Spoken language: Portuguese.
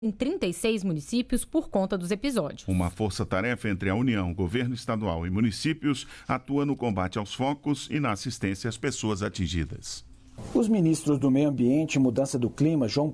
em 36 municípios por conta dos episódios. Uma força-tarefa entre a União, governo estadual e municípios atua no combate aos focos e na assistência às pessoas atingidas. Os ministros do Meio Ambiente e Mudança do Clima, João